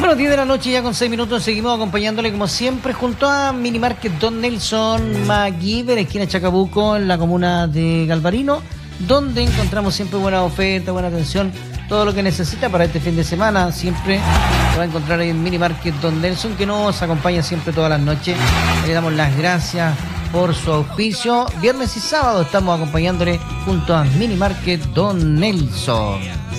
Bueno, 10 de la noche ya con 6 minutos, seguimos acompañándole como siempre junto a Minimarket Don Nelson MacGyver, esquina Chacabuco, en la comuna de Galvarino, donde encontramos siempre buena oferta, buena atención, todo lo que necesita para este fin de semana. Siempre lo va a encontrar ahí en Minimarket Don Nelson, que nos acompaña siempre todas las noches. Le damos las gracias por su auspicio. Viernes y sábado estamos acompañándole junto a Minimarket Don Nelson.